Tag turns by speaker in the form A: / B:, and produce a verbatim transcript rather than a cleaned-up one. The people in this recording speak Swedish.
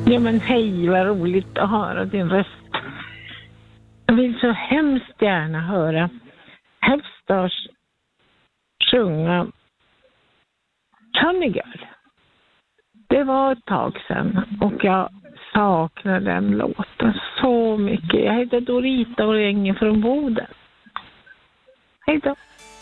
A: Ja men hej, vad roligt att höra din röst. Jag vill så hemskt gärna höra Hepstars sjunga Sunny Girl. Det var ett tag sedan och jag saknar den låten så mycket. Jag heter Dorita och ringer från Boden. Hej då.